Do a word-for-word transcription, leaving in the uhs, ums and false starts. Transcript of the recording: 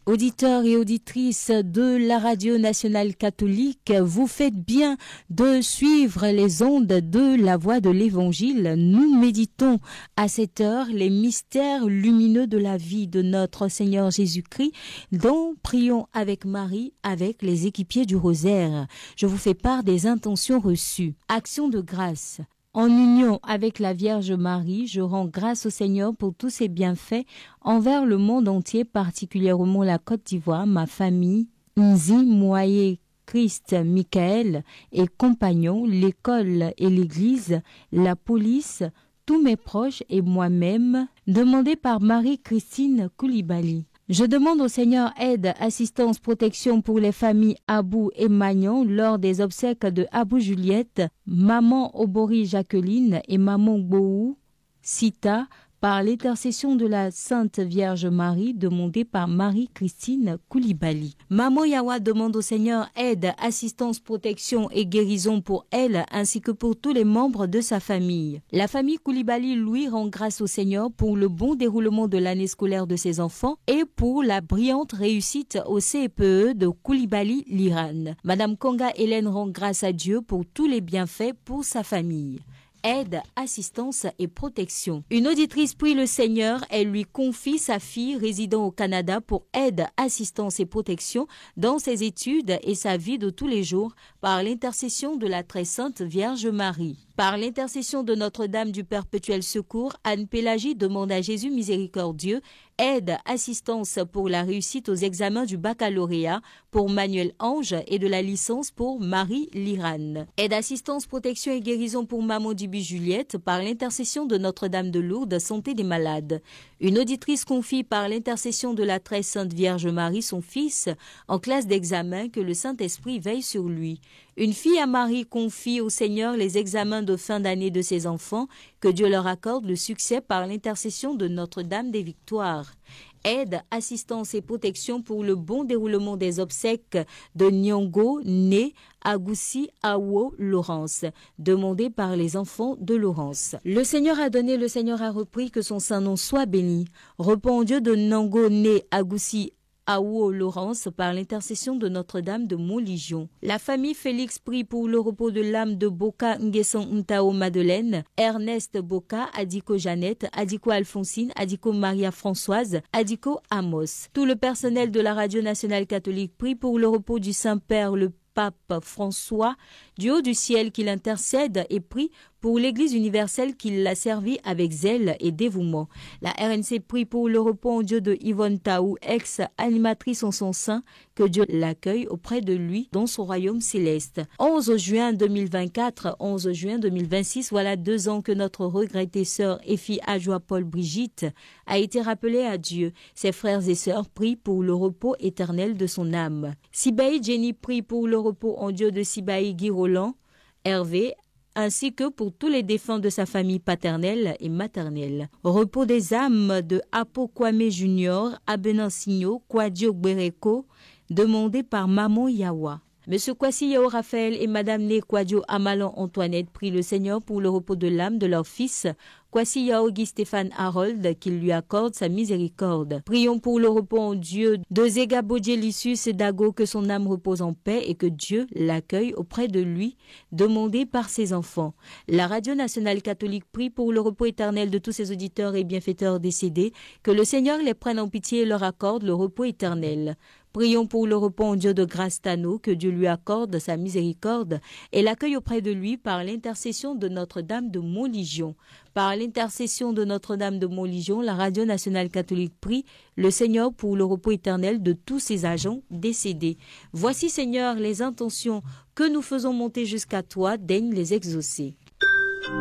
Auditeurs et auditrices de la Radio Nationale Catholique, vous faites bien de suivre les ondes de la Voix de l'Évangile. Nous méditons à cette heure les mystères lumineux de la vie de notre Seigneur Jésus-Christ, dont prions avec Marie, avec les équipiers du Rosaire. Je vous fais part des intentions reçues. Action de grâce. En union avec la Vierge Marie, je rends grâce au Seigneur pour tous ses bienfaits envers le monde entier, particulièrement la Côte d'Ivoire, ma famille, Nzi, Moye, Christ, Michael et compagnons, l'école et l'église, la police, tous mes proches et moi-même, demandé par Marie-Christine Koulibaly. Je demande au Seigneur aide, assistance, protection pour les familles Abou et Magnon lors des obsèques de Abou Juliette, maman Obori Jacqueline et maman Boou Sita, par l'intercession de la Sainte Vierge Marie, demandée par Marie-Christine Koulibaly. Maman Yawa demande au Seigneur aide, assistance, protection et guérison pour elle ainsi que pour tous les membres de sa famille. La famille Koulibaly lui rend grâce au Seigneur pour le bon déroulement de l'année scolaire de ses enfants et pour la brillante réussite au C P E de Koulibaly Liran. Madame Konga Hélène rend grâce à Dieu pour tous les bienfaits pour sa famille. Aide, assistance et protection. Une auditrice prie le Seigneur, elle lui confie sa fille résidant au Canada pour aide, assistance et protection dans ses études et sa vie de tous les jours par l'intercession de la très sainte Vierge Marie. Par l'intercession de Notre-Dame du Perpétuel Secours, Anne-Pélagie demande à Jésus miséricordieux aide, assistance pour la réussite aux examens du baccalauréat pour Manuel Ange et de la licence pour Marie Liran. Aide, assistance, protection et guérison pour Maman Duby Juliette par l'intercession de Notre-Dame de Lourdes, santé des malades. Une auditrice confie par l'intercession de la très sainte Vierge Marie son fils en classe d'examen, que le Saint-Esprit veille sur lui. Une fille à Marie confie au Seigneur les examens de fin d'année de ses enfants, que Dieu leur accorde le succès par l'intercession de Notre-Dame des Victoires. Aide, assistance et protection pour le bon déroulement des obsèques de Nyongo, né Agoussi Awo Laurence, demandé par les enfants de Laurence. Le Seigneur a donné, le Seigneur a repris, que son saint nom soit béni. Repos en Dieu de Nyongo, né Agoussi Awo Laurence par l'intercession de Notre-Dame de Montligion. La famille Félix prie pour le repos de l'âme de Boka Nguesson Ntao Madeleine, Ernest Boka, Adiko Jeannette, Adiko Alphonsine, Adiko Maria Françoise, Adiko Amos. Tout le personnel de la Radio Nationale Catholique prie pour le repos du Saint-Père, le Pape François, du haut du ciel, qu'il intercède et prie pour l'Église universelle qui l'a servi avec zèle et dévouement. La R N C prie pour le repos en Dieu de Yvonne Taou, ex-animatrice en son sein, que Dieu l'accueille auprès de lui dans son royaume céleste. onze juin deux mille vingt-quatre, onze juin deux mille vingt-six, voilà deux ans que notre regrettée sœur et fille Adjoa Paul Brigitte a été rappelée à Dieu. Ses frères et sœurs prient pour le repos éternel de son âme. Sibaï Jenny prie pour le repos en Dieu de Sibaï Guy Roland, Hervé, ainsi que pour tous les défunts de sa famille paternelle et maternelle. Repos des âmes de Apo Kwame Junior, Abenansigno, Kwadio Gbereko, demandé par Maman Yawa. Monsieur Kwasi Yao Raphaël et Madame Né Kwadio Amalan Antoinette prient le Seigneur pour le repos de l'âme de leur fils Kwasi Yao Guy Stéphane Harold, qu'il lui accorde sa miséricorde. Prions pour le repos en Dieu de Zega Bodjelissus et Dago, que son âme repose en paix et que Dieu l'accueille auprès de lui, demandé par ses enfants. La Radio Nationale Catholique prie pour le repos éternel de tous ses auditeurs et bienfaiteurs décédés, que le Seigneur les prenne en pitié et leur accorde le repos éternel. Prions pour le repos en Dieu de Grâce Tano, que Dieu lui accorde sa miséricorde et l'accueille auprès de lui par l'intercession de Notre-Dame de Montligion. Par l'intercession de Notre-Dame de Montligion, la Radio Nationale Catholique prie le Seigneur pour le repos éternel de tous ses agents décédés. Voici, Seigneur, les intentions que nous faisons monter jusqu'à toi, daigne les exaucer.